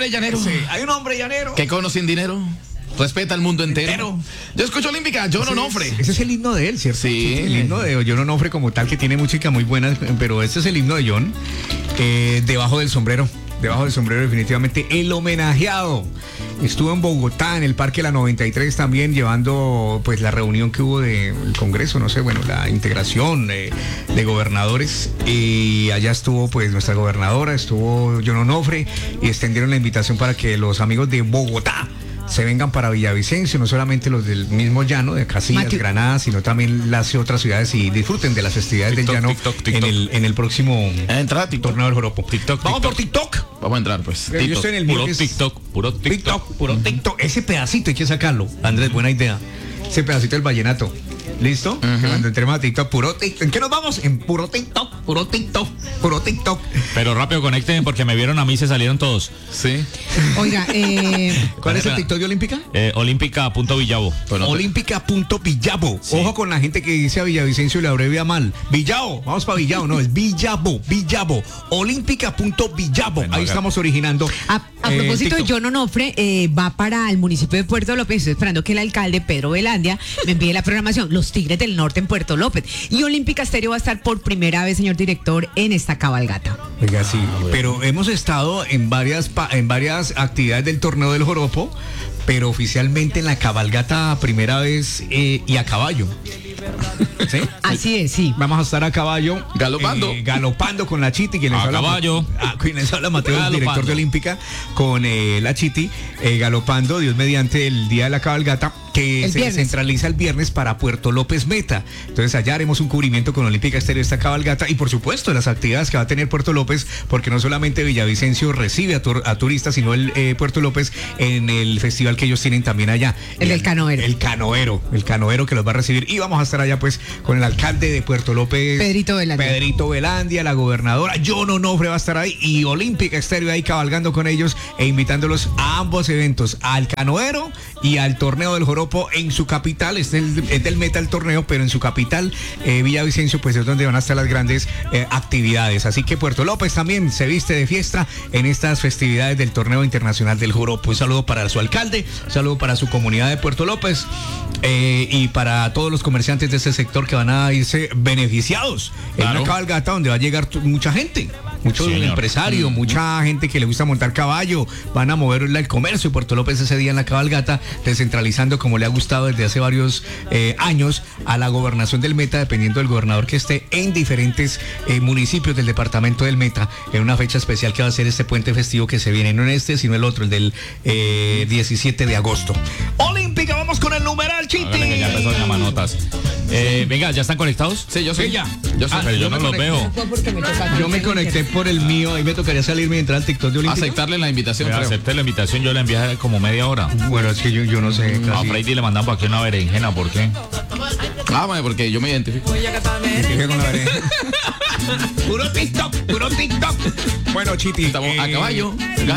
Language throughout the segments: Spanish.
llanero. Sí, hay un hombre llanero. Que con o sin dinero respeta al mundo entero. Yo escucho Olímpica, John Onofre. Ese es el himno de él, ¿cierto? Sí. El himno de John Onofre como tal, que tiene música muy buena, pero este es el himno de John. Debajo del sombrero. Debajo del sombrero, definitivamente el homenajeado. Estuvo en Bogotá, en el Parque La 93, también llevando pues la reunión que hubo del Congreso, no sé, bueno, la integración de gobernadores. Y allá estuvo pues nuestra gobernadora, estuvo John Onofre, y extendieron la invitación para que los amigos de Bogotá se vengan para Villavicencio, no solamente los del mismo llano, de Casillas, Granada, sino también las otras ciudades, y disfruten de las festividades del llano en el próximo torneo del Joropo. Vamos por TikTok. Vamos a entrar, pues. Yo estoy en el Puro mío, puro TikTok. puro TikTok. Ese pedacito hay que sacarlo. Andrés, buena idea. Ese pedacito del vallenato. ¿Listo? Cuando entremos a TikTok, puro TikTok. ¿En qué nos vamos? En puro TikTok, puro TikTok, puro TikTok. Pero rápido, conecten porque me vieron a mí, se salieron todos. Sí. Oiga, ¿Cuál es el TikTok de Olímpica? Olímpica.villavo. Olímpica.villavo. Sí. Ojo con la gente que dice a Villavicencio y le abrevia mal. Villavo, vamos para Villavo, no, es Villavo. Olímpica.villavo. Bueno, ahí estamos originando. A propósito de John Onofre, va para el municipio de Puerto López. Estoy esperando que el alcalde Pedro Velandia me envíe la programación. Los Tigres del Norte en Puerto López. Y Olímpica Estéreo va a estar por primera vez, señor director, en esta cabalgata. Oiga, sí, pero hemos estado en varias actividades del torneo del Joropo, pero oficialmente en la cabalgata primera vez y a caballo. ¿Sí? Así es, sí. Vamos a estar a caballo. Galopando con la Chiti. Quien les habla, caballo. Quien les habla, Mateo, el director de Olímpica, con la Chiti, galopando, Dios mediante, el día de la cabalgata, que se centraliza el viernes para Puerto López Meta. Entonces allá haremos un cubrimiento con Olímpica Estéreo esta cabalgata, y por supuesto las actividades que va a tener Puerto López, porque no solamente Villavicencio recibe a turistas, sino el Puerto López en el festival que ellos tienen también allá. El canoero. El canoero que los va a recibir, y vamos a estar allá pues con el alcalde de Puerto López, Pedrito Velandia, la gobernadora, John Onofre va a estar ahí, y Olímpica Estéreo ahí cabalgando con ellos e invitándolos a ambos eventos, al canoero y al torneo del Joropo en su capital. Es del Meta el torneo, pero en su capital, Villavicencio, pues es donde van a estar las grandes actividades. Así que Puerto López también se viste de fiesta en estas festividades del torneo internacional del Joropo. Un saludo para su alcalde, un saludo para su comunidad de Puerto López, y para todos los comerciantes de ese sector que van a irse beneficiados en una cabalgata donde va a llegar mucha gente. Muchos empresarios, mucha gente que le gusta montar caballo, van a mover el comercio de Puerto López ese día en la cabalgata, descentralizando, como le ha gustado desde hace varios años, a la gobernación del Meta, dependiendo del gobernador que esté en diferentes municipios del departamento del Meta, en una fecha especial que va a ser este puente festivo que se viene, no en este, sino el otro, el del 17 de agosto. Olímpica, vamos con el numeral, Chiti. Que ya empezó a llamar notas. Venga, ¿ya están conectados? Sí, yo sí. Ya. Pero yo no los veo. Yo me conecté por el mío, ahí me tocaría salirme y entrar al TikTok de Olímpica. Aceptarle la invitación. Acepté la invitación, yo la envié hace como media hora. Bueno, es que yo no sé. A Freddy le mandamos aquí una berenjena, ¿por qué? Porque yo me identifico. Con la berenjena. Puro TikTok. Bueno, Chiti, estamos a caballo.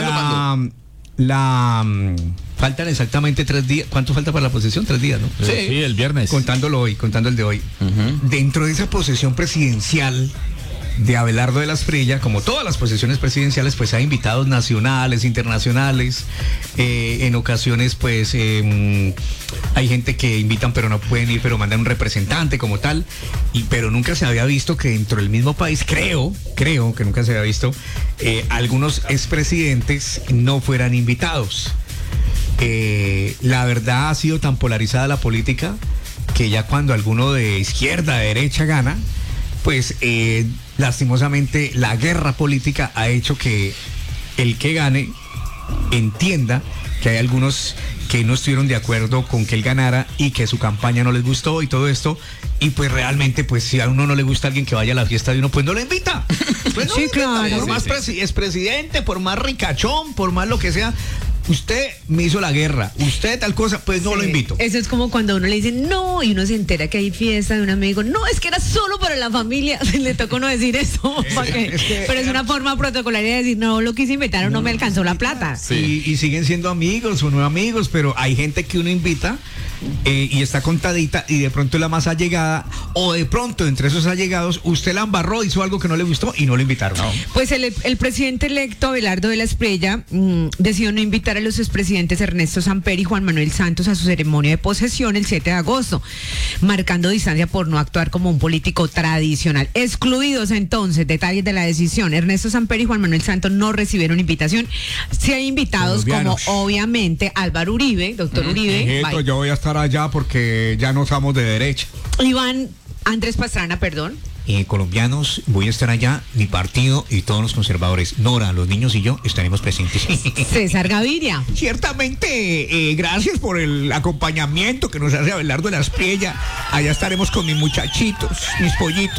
Faltan exactamente 3 días. ¿Cuánto falta para la posesión? 3 días, ¿no? Sí, el viernes. Contando el de hoy. Dentro de esa posesión presidencial de Abelardo de la Espriella, como todas las posesiones presidenciales, pues hay invitados nacionales, internacionales. En ocasiones, pues hay gente que invitan pero no pueden ir, pero mandan un representante como tal. Pero nunca se había visto que dentro del mismo país, creo que nunca se había visto, algunos expresidentes no fueran invitados. La verdad, ha sido tan polarizada la política que ya cuando alguno de izquierda, de derecha gana, pues lastimosamente la guerra política ha hecho que el que gane entienda que hay algunos que no estuvieron de acuerdo con que él ganara y que su campaña no les gustó y todo esto, y pues realmente, pues si a uno no le gusta alguien que vaya a la fiesta de uno, pues no lo invita. Pues no, sí, claro. Por más es presidente, por más ricachón, por más lo que sea, usted me hizo la guerra, usted tal cosa, pues no lo invito. Eso es como cuando uno le dice no y uno se entera que hay fiesta de un amigo. No, es que era solo para la familia. Le tocó no decir eso. Pero es una forma protocolaria de decir no lo quise invitar o no me alcanzó la plata. Sí. Y siguen siendo amigos o no amigos, pero hay gente que uno invita y está contadita y de pronto es la más allegada, o de pronto entre esos allegados usted la embarró, hizo algo que no le gustó y no lo invitaron. No. Pues el presidente electo Abelardo de la Espriella decidió no invitar a los expresidentes Ernesto Samper y Juan Manuel Santos a su ceremonia de posesión el 7 de agosto, marcando distancia por no actuar como un político tradicional. Excluidos entonces, detalles de la decisión. Ernesto Samper y Juan Manuel Santos no recibieron invitación. Sí hay invitados como obviamente Álvaro Uribe, doctor Uribe. Yo voy a estar allá porque ya no somos de derecha. Iván Andrés Pastrana, perdón. Colombianos, voy a estar allá, mi partido y todos los conservadores. Nora, los niños y yo estaremos presentes. César Gaviria. Ciertamente, gracias por el acompañamiento que nos hace Abelardo de la Espriella. Allá estaremos con mis muchachitos, mis pollitos.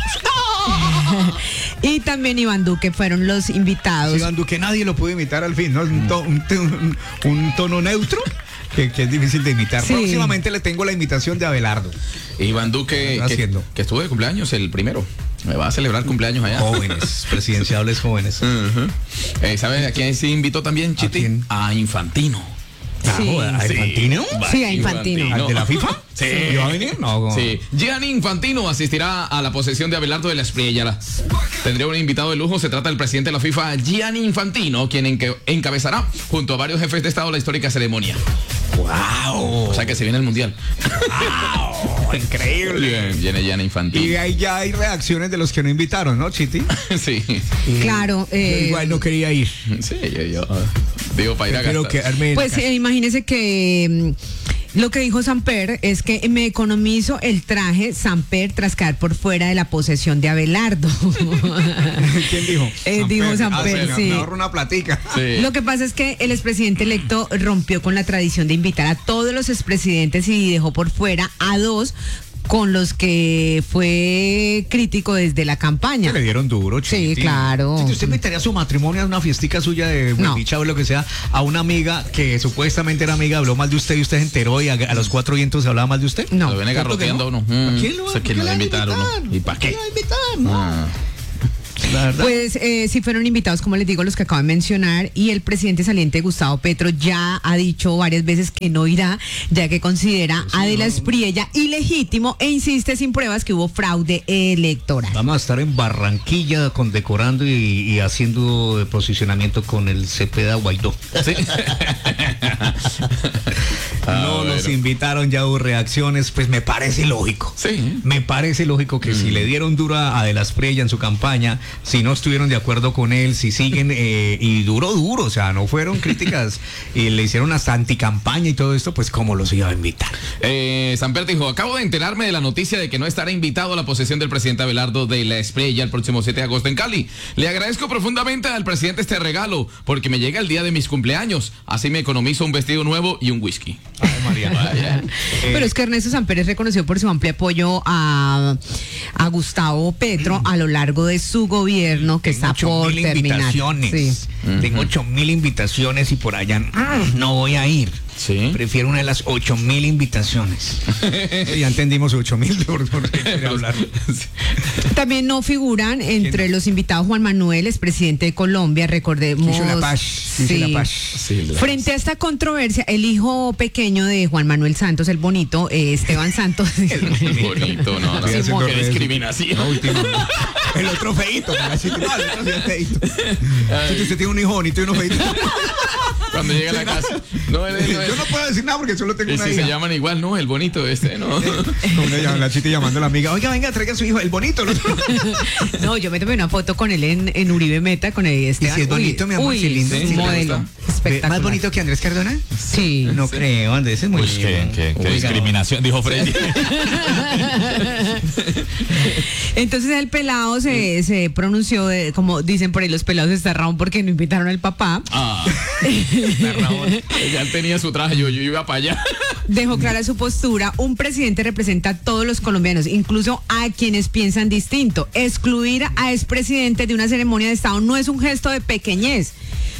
Y también Iván Duque fueron los invitados. Iván Duque nadie lo pudo imitar al fin, ¿no? Un tono neutro. Que es difícil de imitar. Sí. Próximamente le tengo la invitación de Abelardo. Iván Duque, que estuvo de cumpleaños el primero. Me va a celebrar cumpleaños allá. Jóvenes, presidenciables jóvenes. ¿Sabe a quién se invitó también, Chiti? A Infantino. Sí. ¿A Infantino? Sí, a Infantino. ¿Al de la FIFA? Sí. ¿Va a venir? No. Sí. Gianni Infantino asistirá a la posesión de Abelardo de la Espriella. Tendría un invitado de lujo. Se trata del presidente de la FIFA, Gianni Infantino, quien encabezará junto a varios jefes de Estado la histórica ceremonia. ¡Wow! O sea que se viene el mundial. ¡Wow! Increíble. Viene Gianni Infantino. Y ahí ya hay reacciones de los que no invitaron, ¿no, Chiti? Sí. Claro. Yo igual no quería ir. Sí, yo digo para ir a gastar. Pues imagínese que lo que dijo Samper es que me economizo el traje Samper tras quedar por fuera de la posesión de Abelardo. ¿Quién dijo? Dijo Samper, sí. Me ahorro una platica. Sí. Lo que pasa es que el expresidente electo rompió con la tradición de invitar a todos los expresidentes y dejó por fuera a dos con los que fue crítico desde la campaña. Se le dieron duro, Chiti. Sí, claro. Si usted invitaría a su matrimonio a una fiestica suya de buendicha o lo que sea, a una amiga que supuestamente era amiga, habló mal de usted y usted se enteró y a los 4 vientos hablaba mal de usted. No. Lo viene garroteando uno. ¿A quién lo va a invitar uno? ¿Y para qué? Pues sí fueron invitados, como les digo, los que acaban de mencionar, y el presidente saliente Gustavo Petro ya ha dicho varias veces que no irá, ya que considera a de la Espriella ilegítimo e insiste sin pruebas que hubo fraude electoral. Vamos a estar en Barranquilla condecorando y haciendo posicionamiento con el Cepeda Guaidó. ¿Sí? No nos invitaron, ya hubo reacciones, pues me parece lógico. Sí. Me parece lógico que si le dieron dura a de la Espriella en su campaña, si no estuvieron de acuerdo con él, si siguen, y duro, o sea, no fueron críticas y le hicieron hasta anticampaña y todo esto, pues cómo los iba a invitar. Samper dijo, acabo de enterarme de la noticia de que no estará invitado a la posesión del presidente Abelardo de la Espriella el próximo 7 de agosto en Cali. Le agradezco profundamente al presidente este regalo, porque me llega el día de mis cumpleaños, así me economizo un vestido nuevo y un whisky. Ay, María. Pero es que Ernesto Samper es reconocido por su amplio apoyo a Gustavo Petro a lo largo de su gobierno, que está por terminar. Sí. Tengo 8,000 invitaciones y por allá no voy a ir. Sí. Prefiero una de las 8,000 invitaciones. Ya entendimos 8,000 por hablar. También no figuran entre los invitados Juan Manuel, expresidente de Colombia, recordemos. Frente a esta controversia, el hijo pequeño de Juan Manuel Santos, el bonito, Esteban Santos. El bonito, no. Qué discriminación. El otro feíto. El otro feíto. Si usted tiene un hijo bonito y uno feíto. Cuando llega a la casa. Yo no puedo decir nada porque solo tengo una hija. Se llaman igual, ¿no? El bonito ¿no? La Chiti llamando a la amiga, oiga, venga, traiga a su hijo, el bonito. No, yo me tomé una foto con él en Uribe Meta, con el Esteban. Y si es bonito, mi amor, lindo. Sí, modelo. Espectacular. ¿Más bonito que Andrés Cardona? Sí. No creo, Andrés es muy lindo. Qué discriminación, dijo Freddy. Entonces el pelado se pronunció, como dicen por ahí, los pelados estarraron porque no invitaron al papá. Ya tenía su traje, yo iba para allá. Dejó clara su postura. Un presidente representa a todos los colombianos, incluso a quienes piensan distinto. Excluir a expresidentes de una ceremonia de Estado no es un gesto de pequeñez.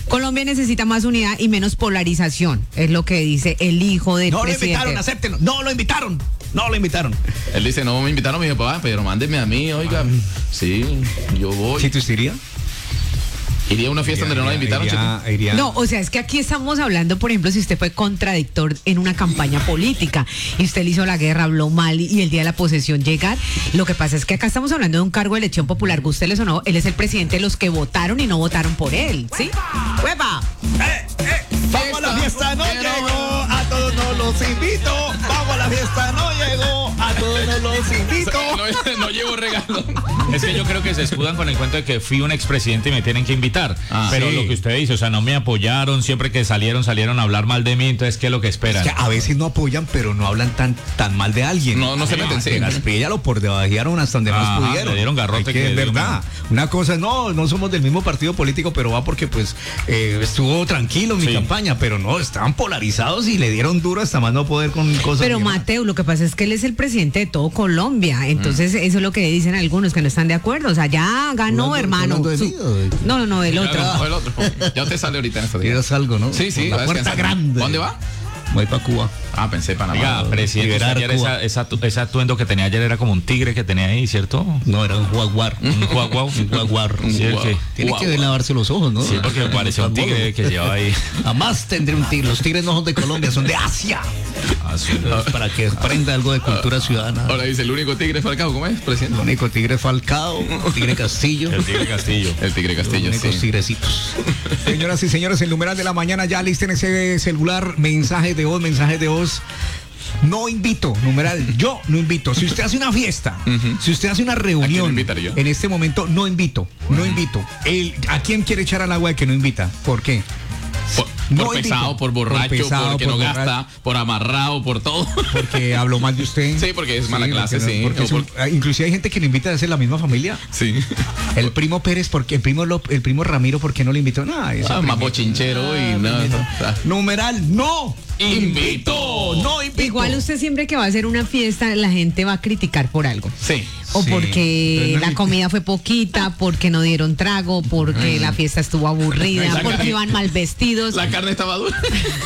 Colombia necesita más unidad y menos polarización, es lo que dice el hijo del presidente. No lo invitaron, acéptenlo. No lo invitaron. Él dice, no me invitaron, mi papá, pero mándenme a mí, oiga. Sí, yo voy. ¿Sí tú irías? Iría a una fiesta donde no la invitaron, iría. No, o sea, es que aquí estamos hablando, por ejemplo, si usted fue contradictor en una campaña política y usted le hizo la guerra, habló mal y el día de la posesión llegar. Lo que pasa es que acá estamos hablando de un cargo de elección popular, gústeles o no, él es el presidente de los que votaron y no votaron por él, ¿sí? ¡Hueva! Vamos a la fiesta, no llegó, a todos nos los invito. Vamos a la fiesta, no llegó, a todos nos los invito. No llevo regalo. Es que yo creo que se escudan con el cuento de que fui un expresidente y me tienen que invitar. Pero sí. Lo que usted dice, o sea, no me apoyaron, siempre que salieron a hablar mal de mí, entonces, ¿qué es lo que esperan? Es que a veces no apoyan, pero no hablan tan mal de alguien. No se meten, sí. Ya lo por debajearon hasta donde más pudieron. Le dieron garrote. Que es verdad. Una cosa, no somos del mismo partido político, pero va porque pues estuvo tranquilo en mi campaña, pero no, estaban polarizados y le dieron duro hasta más no poder con cosas. Pero Mateo, lo que pasa es que él es el presidente de todo Colombia, entonces eso es lo que dicen algunos que no están de acuerdo, o sea, ya ganó, hermano. No, el otro. El otro. Ya te sale ahorita en estos días. Quieres algo, ¿no? Sí. La puerta grande. ¿Dónde va? Voy para Cuba. Pensé Panamá. Oiga, presidente, ayer ese atuendo que tenía ayer era como un tigre que tenía ahí, ¿cierto? No, era un jaguar. Un jaguar. Sí, tiene que lavarse los ojos, ¿no? Sí, porque me pareció un tigre que llevaba ahí. Jamás tendré un tigre. Los tigres no son de Colombia, son de Asia. Para que aprenda algo de cultura ciudadana. Ahora dice, el único tigre es Falcao, ¿cómo es, presidente? El único tigre es Falcao, Tigre Castillo. El tigre Castillo. El tigre Castillo, los únicos tigrecitos. Señoras y señores, el numeral de la mañana, ya listen ese celular, mensajes de voz. No invito, numeral, yo no invito. Si usted hace una fiesta, si usted hace una reunión, en este momento no invito. ¿A quién quiere echar al agua de que no invita? ¿Por qué? Por pesado, por borracho, porque no gasta, por amarrado, por todo. Porque habló mal de usted. Sí, porque es mala clase, sí. Inclusive hay gente que le invita a ser la misma familia. Sí. El primo Pérez, porque el primo Ramiro, ¿por qué no le invitó? Más bochinchero y nada. Numeral, no invito. Igual usted siempre que va a hacer una fiesta, la gente va a criticar por algo. Sí. O porque la comida fue poquita, porque no dieron trago, porque la fiesta estuvo aburrida, porque iban mal vestidos. La carne estaba dura.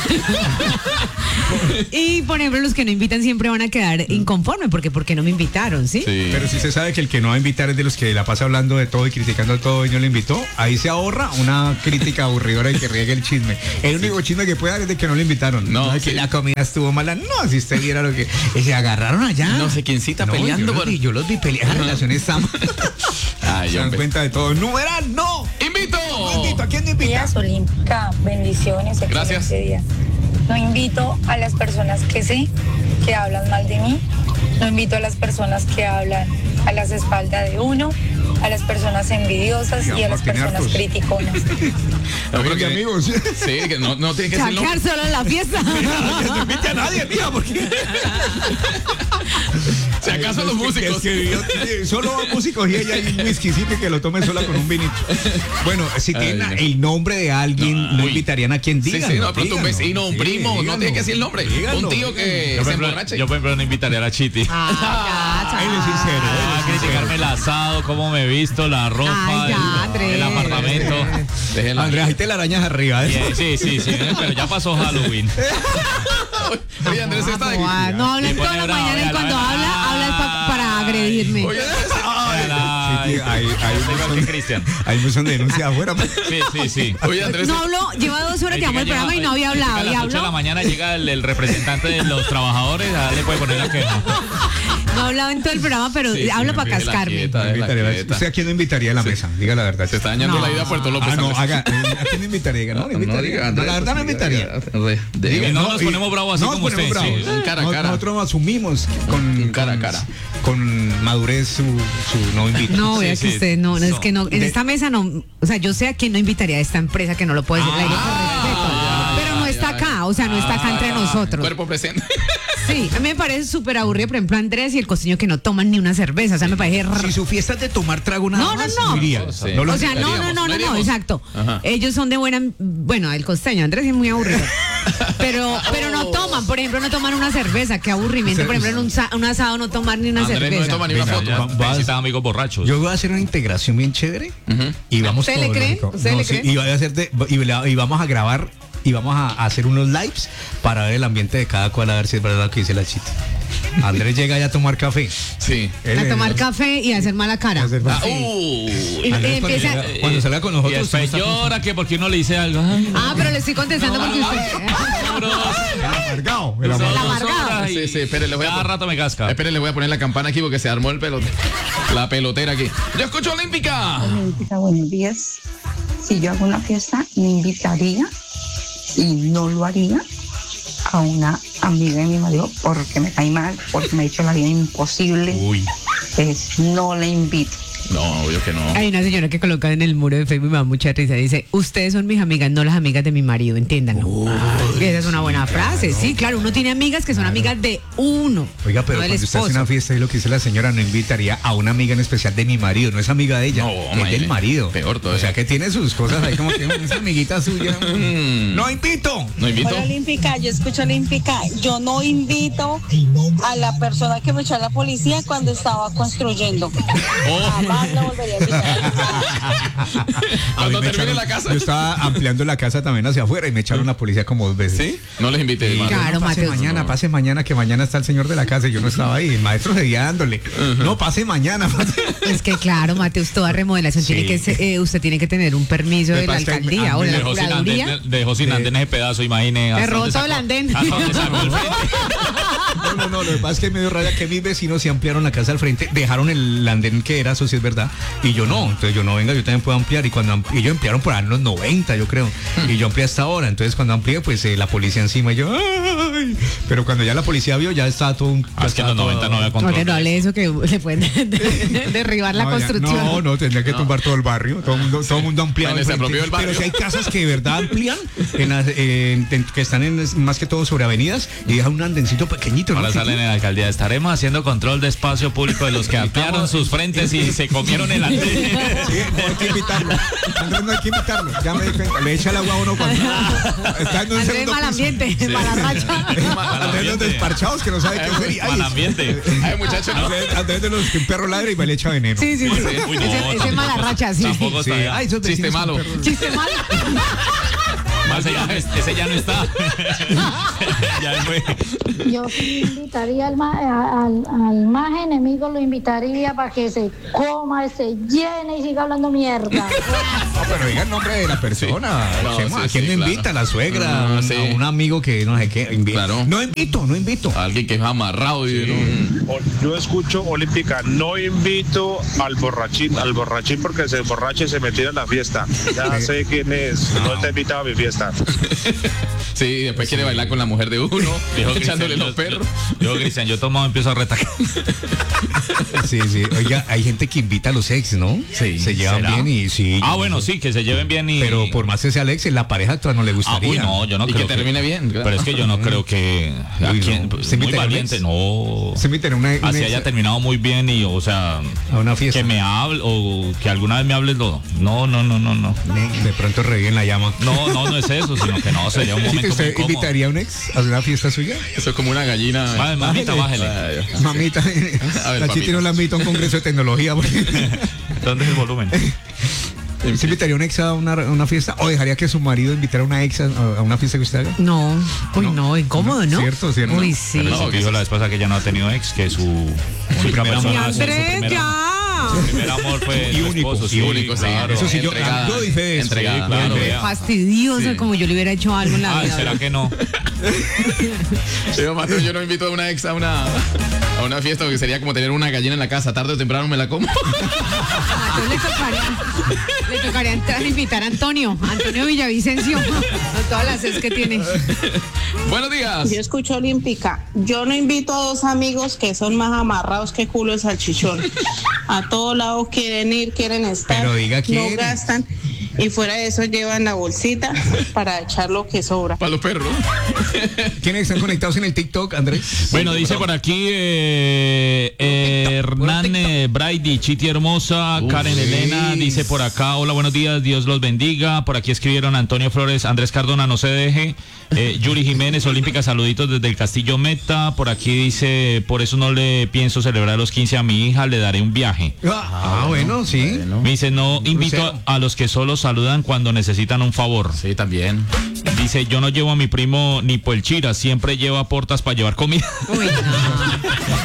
Y por ejemplo, los que no invitan siempre van a quedar inconformes, porque ¿por qué no me invitaron? ¿Sí? Pero si se sabe que el que no va a invitar es de los que la pasa hablando de todo y criticando todo y no le invitó, ahí se ahorra una crítica aburridora y que riegue el chisme. El único chisme que puede dar es de que no le invitaron. No, que la comida estuvo mala. No, si usted viera lo que se agarraron allá. No sé quiéncita peleando. Yo los vi pelear. Las relaciones están. Se dan cuenta de todo. Numeral, no. ¡Invito! No invito. ¿A quién no invita? Días Olímpica, bendiciones. Gracias. Día. No invito a las personas que sé que hablan mal de mí. No invito a las personas que hablan a las espaldas de uno, a las personas envidiosas y a las personas criticonas. No, pero que amigos. Sí, que no tiene que ser sacar solo en la fiesta. No invite a nadie, mira, porque. Si acaso los músicos. Solo músicos y ella hay un whiskycito que lo tomen sola con un vinito. Bueno, si tienen el nombre de alguien, no invitarían a quien diga. Sí, no, pronto un vecino, un primo, no tiene que decir el nombre. Un tío que se emborrache. Yo, por ejemplo, no invitaría a la Chiti. Él es sincero. A criticarme el asado, cómo me he visto, la ropa, el apartamento. Andrés, ahí te la arañas arriba. Sí, pero ya pasó Halloween. Oye, Andrés está de... No hablan toda la mañana y cuando habla para agredirme. Oye, hay muchos de denuncia afuera. Sí. Oye, Andrés. No habló, lleva 2 horas, llevamos el programa y no había hablado. A las 8 de la mañana llega el representante de los trabajadores, le puede poner la queja. No ha hablado en todo el programa, pero habla para cascarme. ¿Usted a quién no invitaría a la mesa? Diga la verdad. Se está dañando la idea a Puerto López. ¿A quién no invitaría? No, la verdad no invitaría. No nos ponemos bravos así como usted. Cara a cara. Nosotros asumimos con cara a cara. Con madurez su no invito. No, vea que usted no, es que no, en esta mesa no, o sea, yo sé a quién no invitaría a esta empresa que no lo puedo decir al aire por respeto, pero no está acá, o sea, no está acá entre nosotros. Cuerpo presente. Sí, a mí me parece súper aburrido, por ejemplo, Andrés y el costeño que no toman ni una cerveza, o sea, me parece... Si su fiesta es de tomar trago nada más, iría. Sí. O sea, no, exacto. Ajá. Ellos son de buena... Bueno, el costeño, Andrés es muy aburrido. Pero no toman, por ejemplo, no toman una cerveza. Qué aburrimiento, por ejemplo, en un asado no tomar ni una cerveza. No toma ni una foto. Necesitan amigos borrachos. Yo voy a hacer una integración bien chévere y vamos ¿Usted le cree? ¿Usted le cree? Y voy a hacer y vamos a grabar y vamos a hacer unos lives para ver el ambiente de cada cual, a ver si es verdad lo que dice la chita. Andrés llega ya a tomar café. Sí. A tomar café y a hacer mala cara. Cuando salga con nosotros. Y después llora que porque uno le dice algo. Pero le estoy contestando porque usted. El amargado. Sí, espere, Cada rato me casca. Espere, le voy a poner la campana aquí porque se armó la pelotera aquí. Yo escucho Olímpica. Olímpica, buenos días. Si yo hago una fiesta, me invitaría y no lo haría a una amiga de mi marido porque me cae mal, porque me ha hecho la vida imposible. No la invito. No, obvio que no. Hay una señora que coloca en el muro de Facebook, me da mucha risa, dice, ustedes son mis amigas, no las amigas de mi marido, entiéndanlo. Esa es una buena frase, sí, claro, uno tiene amigas que son amigas de uno. Oiga, pero no cuando usted hace una fiesta y lo que dice la señora, no invitaría a una amiga en especial de mi marido, no es amiga de ella, es del marido. Peor todavía. O sea que tiene sus cosas ahí como que es amiguita suya. No invito. Hola, Olímpica, yo escucho Olímpica. Yo no invito a la persona que me echó a la policía cuando estaba construyendo. Jamás la volvería a invitar. Cuando termine la casa. Yo estaba ampliando la casa también hacia afuera y me echaron la policía como 2 veces. ¿Sí? No les invité. Claro, pase mañana, que mañana está el señor de la casa y yo no estaba ahí. El maestro seguía dándole. No, pase mañana. Es que claro, Mateus, toda remodelación tiene que usted tiene que tener un permiso de la alcaldía o de la curaduría. Dejó sin andén ese pedazo, imagine. Derrotó todo el andén. No, lo que pasa es que me dio raya que mis vecinos se ampliaron la casa al frente, dejaron el andén que era, eso sí es verdad, y yo no, entonces yo no, venga, yo también puedo ampliar, y cuando ellos ampliaron por ahí en los 90, yo creo, y yo amplié hasta ahora, entonces cuando amplié, pues la policía encima, y yo, ¡ay! Pero cuando ya la policía vio, ya estaba todo un... Es que en los 90 no había control. No hable eso, que le pueden derribar la construcción. No, tendría que tumbar todo el barrio, todo el mundo ampliado. Bueno, se apropió el barrio. Pero si hay casas que de verdad amplían, que están más que todo sobre avenidas, y dejan un andencito pequeñito. Ahora salen en la alcaldía, estaremos haciendo control de espacio público de los que ampliaron sus frentes y se comieron el andén. Sí, no hay que invitarlo. Andrés, no hay que invitarlo. Ya me di cuenta. Le echa el agua a uno cuando está en un Andrés, mal ambiente, mala racha. Andrés, los desparchados que no sabe qué hacer. Mal ambiente. Ay, muchachos, no. Andrés de los que un perro ladra y me le echa veneno. Sí. Ese mala racha, sí. Tampoco está allá. Chiste malo. Chiste malo. Ese ya no está. Ya fue. Yo sí invitaría al más enemigo, lo invitaría para que se coma, se llene y siga hablando mierda. No, pero diga el nombre de la persona. Sí. ¿A quién no invita? ¿A la suegra? ¿A un amigo que no sé qué? Claro. No invito. A alguien que es amarrado. Yo escucho Olímpica, no invito al borrachín porque se borracha y se metió en la fiesta. Ya sé quién es, no te he invitado a mi fiesta. Sí, después quiere bailar con la mujer de uno, echándole los perros. Yo, Cristian, yo tomo, empiezo a retacar. Sí. Oiga, hay gente que invita a los ex, ¿no? Sí. Se llevan bien y sí. Bueno, sí, que se lleven bien y... Pero por más que sea el ex, la pareja actual no le gustaría. No, yo no creo que termine bien. Claro. Pero es que yo no creo que... muy valiente, no. Se inviten así haya terminado muy bien y, o sea... A una fiesta. Que me hable o que alguna vez me hables todo. No. De pronto reviven la llama. No es eso, sino que no, sería un momento muy ¿Usted incómodo. invitaría a un ex a una fiesta suya? Eso es como una gallina. Mamita, bájele. Mamita. La chita no la invita a un congreso de tecnología. ¿Dónde es el volumen? ¿Se invitaría a un ex a una fiesta? ¿O dejaría que su marido invitara a una ex a una fiesta que usted haga? No. No, incómodo, ¿no? Cierto. Uy, sí. Pero eso que dijo la vez pasada que ya no ha tenido ex, que su primer amor. Andrés, ya. Su primer amor fue y único, esposo, sí, único, claro. Eso sí, yo doy fe de eso. Entregada, claro. Fastidioso, como yo le hubiera hecho algo en la vida. ¿Será que no? Yo no invito a una ex a una fiesta porque sería como tener una gallina en la casa. Tarde o temprano me la como. Le tocaría entrar a invitar a Antonio Villavicencio. A todas las ex que tiene. Buenos días. Yo escucho Olímpica. Yo no invito a 2 amigos que son más amarrados que culo de salchichón. A todos lados quieren ir, quieren estar. Pero diga quién. No gastan. Y fuera de eso llevan la bolsita para echar lo que sobra. Para los perros. ¿Quiénes están conectados en el TikTok, Andrés? Bueno, dice por aquí Hernán Brady, Chiti hermosa, Karen Elena, dice por acá, hola, buenos días, Dios los bendiga. Por aquí escribieron Antonio Flores, Andrés Cardona, no se deje. Yuri Jiménez, Olímpica, saluditos desde el Castillo Meta. Por aquí dice, por eso no le pienso celebrar los 15 a mi hija, le daré un viaje. Bueno, sí. Bueno. Me dice, no invito a los que solo saludan cuando necesitan un favor. Sí, también. Dice, yo no llevo a mi primo ni por el chira, siempre lleva portas para llevar comida. Uy, no.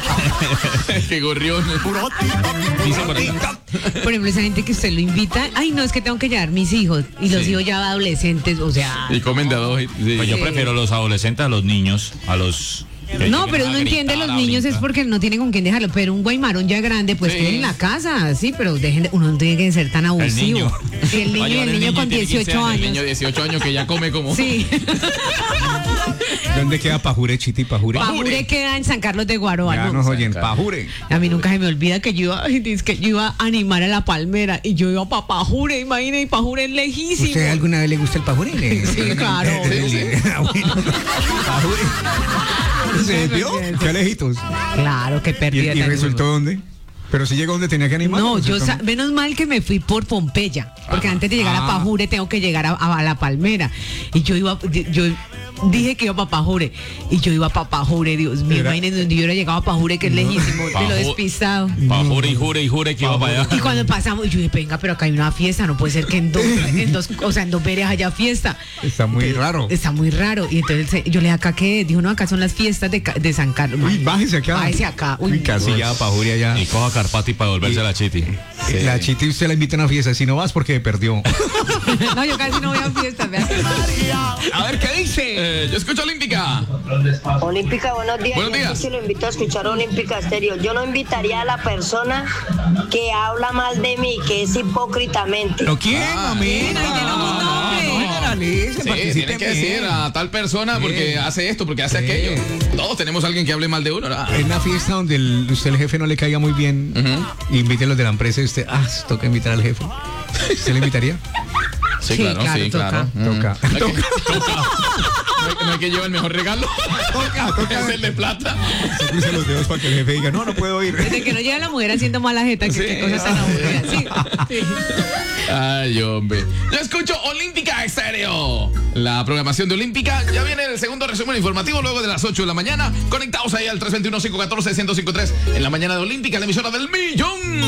Qué gorrión. Dice por acá. Por ejemplo, esa gente que usted lo invita, ay, no, es que tengo que llevar mis hijos, y los hijos ya adolescentes, o sea. Y comen de a dos. Sí. Pues yo prefiero los adolescentes a los niños, a los... No, pero uno entiende, los niños es porque no tienen con quién dejarlo, pero un guaymarón ya grande, pues tiene en la casa, sí, pero uno no tiene que ser tan abusivo. Sí, el niño con 18 años. El niño de 18 años que ya come como... Sí. ¿Dónde queda Pajure, Chiti, Pajure? Pajure queda en San Carlos de Guaroa. Ya nos oyen, Pajure. A mí nunca se me olvida que yo iba a animar a la palmera y yo iba para Pajure, imagínate, y Pajure es lejísimo. ¿Usted alguna vez le gusta el Pajure? Sí, claro. Pajure. ¿Se vio? ¿Qué lejitos? Claro, que pérdida. ¿Y resultó dónde? Pero si llegó donde tenía que animar. No, menos mal que me fui por Pompeya, porque antes de llegar a Pajure tengo que llegar a la Palmera. Y yo dije que iba para Pajure y yo iba para Pajure, Dios mío, imagínense donde yo hubiera llegado a Pajure, que es lejísimo, de lo despistado. Pajure y jure que iba para allá. Y cuando pasamos, yo dije, venga, pero acá hay una fiesta, no puede ser que en dos veredas haya fiesta. Está muy raro. Está muy raro. Y entonces yo le dije, ¿acá qué? Dijo, no, acá son las fiestas de San Carlos. Uy, bájese acá. Bájese acá. Uy, casi ya Pajure allá. Y coja Carpati para devolverse a la Chiti. Sí. La Chiti usted la invita a una fiesta, si no vas porque perdió. No, yo casi no voy a fiestas. A ver, ¿qué dice? Yo escucho Olímpica. Olímpica, buenos días. Buenos días. Yo sí lo invito a escuchar Olímpica Estéreo. Yo no invitaría a la persona que habla mal de mí, que es hipócritamente. ¿Pero quién? Sí, tienen que decir a tal persona porque hace esto, porque hace aquello. Todos tenemos a alguien que hable mal de uno, ¿no? En una fiesta donde usted el jefe no le caiga muy bien, invite a los de la empresa y usted, toca invitar al jefe. ¿Usted le invitaría? Sí, claro. Toca. No hay que llevar el mejor regalo. Toca. Es el de plata. Se cruza los dedos para que el jefe diga, no puedo ir. Desde que no llega la mujer haciendo mala jeta, que qué cosa tan aburrida. Sí. Ay, hombre. Yo escucho Olímpica Estéreo. La programación de Olímpica. Ya viene el segundo resumen informativo luego de las 8 de la mañana. Conectados ahí al 321-514-1053 en la mañana de Olímpica, la emisora del millón.